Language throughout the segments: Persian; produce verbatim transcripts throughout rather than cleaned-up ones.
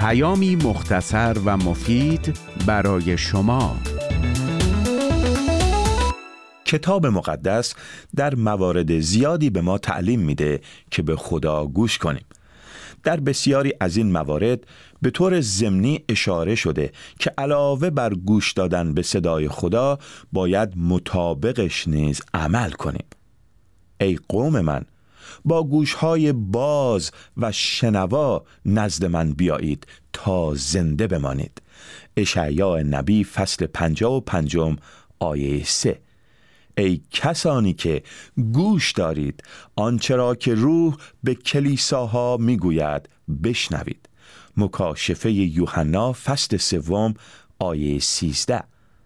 پیامی مختصر و مفید برای شما. کتاب مقدس در موارد زیادی به ما تعلیم میده که به خدا گوش کنیم. در بسیاری از این موارد به طور ضمنی اشاره شده که علاوه بر گوش دادن به صدای خدا باید مطابقش نیز عمل کنیم. ای قوم من، با گوشهای باز و شنوا نزد من بیایید تا زنده بمانید. اشعیا نبی فصل پنجاه و پنجم آیه سه. ای کسانی که گوش دارید آنچه را که روح به کلیساها میگوید بشنوید. مکاشفه یوحنا فصل سوم آیه سیزده.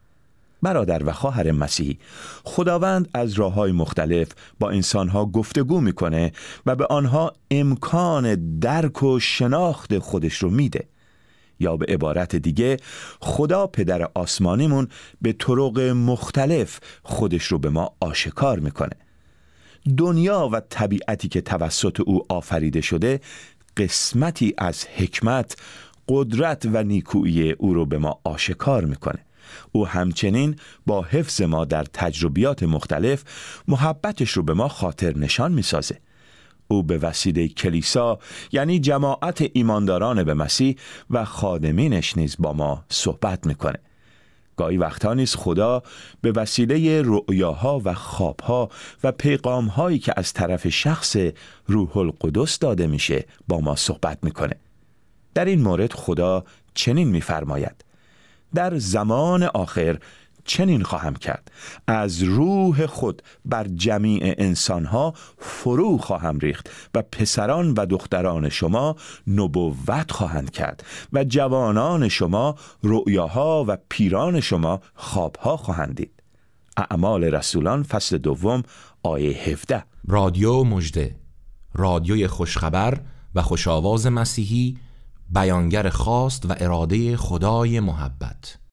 برادر و خواهر مسیحی، خداوند از راه‌های مختلف با انسان‌ها گفتگو می‌کنه و به آنها امکان درک و شناخت خودش رو میده. یا به عبارت دیگه، خدا پدر آسمانیمون به طرق مختلف خودش رو به ما آشکار میکنه. دنیا و طبیعتی که توسط او آفریده شده قسمتی از حکمت، قدرت و نیکویی او رو به ما آشکار میکنه. او همچنین با حفظ ما در تجربیات مختلف محبتش رو به ما خاطر نشان میسازه. او به وسیله کلیسا، یعنی جماعت ایمانداران به مسیح و خادمینش نیز با ما صحبت میکنه. گاهی وقتا نیز خدا به وسیله رؤیاها و خوابها و پیغامهایی که از طرف شخص روح القدس داده میشه با ما صحبت میکنه. در این مورد خدا چنین میفرماید: در زمان آخر چنین خواهم کرد، از روح خود بر جمیع انسانها فرو خواهم ریخت و پسران و دختران شما نبوت خواهند کرد و جوانان شما رؤیاها و پیران شما خوابها خواهند دید. اعمال رسولان فصل دوم آیه هفده. رادیو مژده، رادیوی خوشخبر و خوشاواز مسیحی، بیانگر خواست و اراده خدای محبت.